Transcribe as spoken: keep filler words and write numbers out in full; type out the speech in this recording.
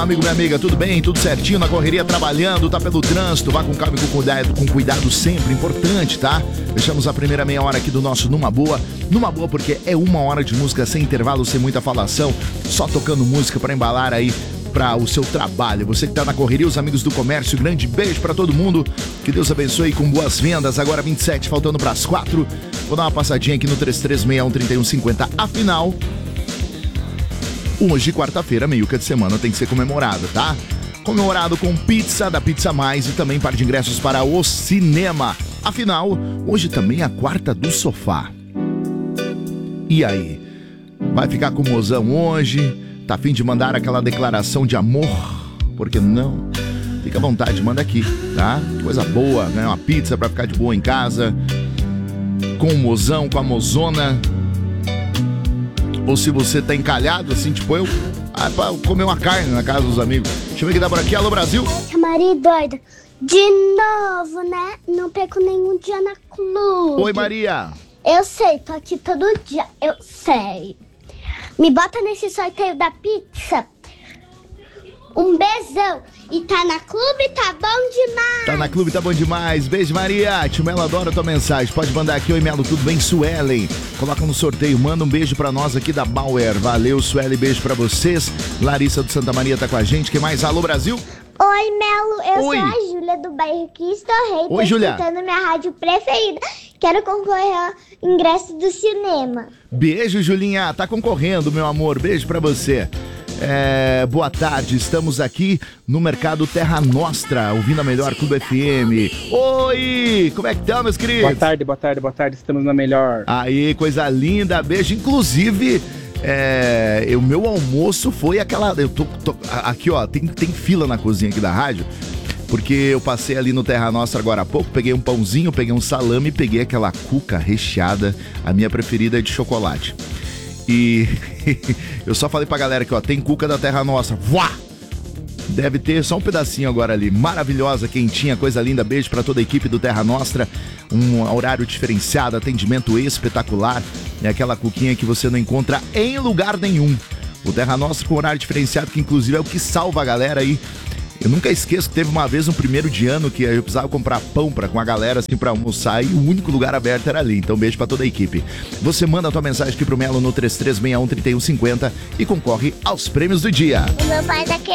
Amigo, minha amiga, tudo bem? Tudo certinho? Na correria, trabalhando, tá pelo trânsito, vá com calma e com cuidado, com cuidado sempre, importante, tá? Deixamos a primeira meia hora aqui do nosso Numa Boa. Numa Boa porque é uma hora de música sem intervalo, sem muita falação, só tocando música pra embalar aí para o seu trabalho. Você que tá na correria, os amigos do comércio, grande beijo pra todo mundo. Que Deus abençoe com boas vendas. Agora vinte e sete, faltando pras quatro. Vou dar uma passadinha aqui no três três seis um, três um cinco zero. Afinal, hoje, quarta-feira, meiuca de semana, tem que ser comemorado, tá? Comemorado com pizza da Pizza Mais e também par de ingressos para o cinema. Afinal, hoje também é a quarta do sofá. E aí? Vai ficar com o mozão hoje? Tá a fim de mandar aquela declaração de amor? Por que não? Fica à vontade, manda aqui, tá? Coisa boa, ganhar uma pizza pra ficar de boa em casa, com o mozão, com a mozona. Ou se você tá encalhado, assim, tipo eu, ah, pra comer uma carne na casa dos amigos. Deixa eu ver quem dá por aqui. Alô, Brasil. Maria doida. De novo, né? Não perco nenhum dia na clube. Oi, Maria. Eu sei, tô aqui todo dia. Eu sei. Me bota nesse sorteio da pizza. Um beijão. E tá na clube, tá bom demais. Tá na clube, tá bom demais. Beijo, Maria. Tio Melo adora a tua mensagem. Pode mandar aqui. Oi, Melo, tudo bem? Suelen. Coloca no sorteio. Manda um beijo pra nós aqui da Bauer. Valeu, Suelen. Beijo pra vocês. Larissa do Santa Maria tá com a gente. Quem mais? Alô, Brasil. Oi, Melo. Eu Oi. sou a Júlia do bairro Cristo Rei. Oi, tô Júlia. escutando minha rádio preferida. Quero concorrer ao ingresso do cinema. Beijo, Julinha. Tá concorrendo, meu amor. Beijo pra você. É, boa tarde, estamos aqui no Mercado Terra Nostra, ouvindo a melhor Clube F M. Oi, como é que estão, meus queridos? Boa tarde, boa tarde, boa tarde, estamos na melhor. Aí, coisa linda, beijo. Inclusive, é, o meu almoço foi aquela... Eu tô, tô, aqui, ó, tem, tem fila na cozinha aqui da rádio, porque eu passei ali no Terra Nostra agora há pouco, peguei um pãozinho, peguei um salame e peguei aquela cuca recheada, a minha preferida é de chocolate. E eu só falei pra galera que, ó, tem cuca da Terra Nostra. Vá! Deve ter só um pedacinho agora ali. Maravilhosa, quentinha, coisa linda. Beijo pra toda a equipe do Terra Nostra. Um horário diferenciado, atendimento espetacular. É aquela cuquinha que você não encontra em lugar nenhum. O Terra Nostra com horário diferenciado, que inclusive é o que salva a galera aí. Eu nunca esqueço que teve uma vez no primeiro de ano que eu precisava comprar pão pra, com a galera assim pra almoçar e o único lugar aberto era ali. Então beijo pra toda a equipe. Você manda a tua mensagem aqui pro Melo no três três seis um, três um cinco zero e concorre aos prêmios do dia. O meu pai tá querendo